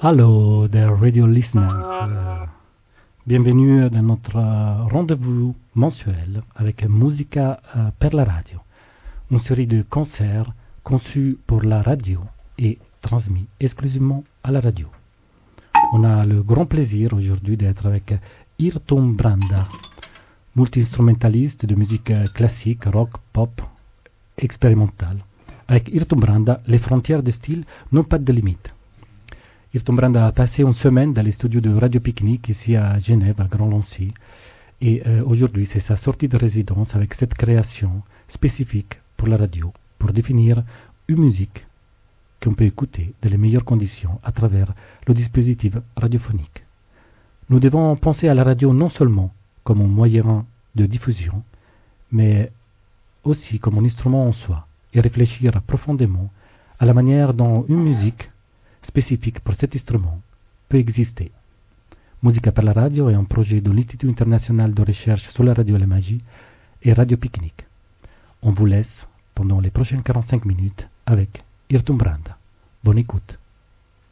Hello, dear radio listeners. Bienvenue dans notre rendez-vous mensuel avec Musica per la radio, une série de concerts conçus pour la radio et transmis exclusivement à la radio. On a le grand plaisir aujourd'hui d'être avec Ayrton Branda, multi-instrumentaliste de musique classique, rock, pop, expérimentale. Avec Ayrton Branda, les frontières de style n'ont pas de limite. Ayrton Branda a passé une semaine dans les studios de Radio Picnic ici à Genève, à Grand-Lancy. Et aujourd'hui, c'est sa sortie de résidence avec cette création spécifique pour la radio, pour définir une musique qu'on peut écouter dans les meilleures conditions à travers le dispositif radiophonique. Nous devons penser à la radio non seulement comme un moyen de diffusion, mais aussi comme un instrument en soi, et réfléchir profondément à la manière dont une musique spécifique pour cet instrument peut exister. Musica per la radio est un projet de l'Institut international de recherche sur la radio et la magie et Radio Picnic. On vous laisse pendant les prochaines 45 minutes avec Ayrton Branda. Bonne écoute.